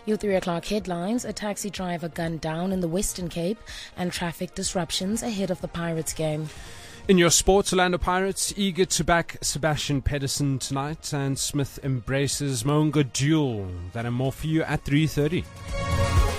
Your 3 o'clock headlines: a taxi driver gunned down in the Western Cape, and traffic disruptions ahead of the Pirates game. In your sports, Orlando Pirates eager to back Sebastian Pedersen tonight, and Smith embraces Monga duel. That and more for you at 3:30.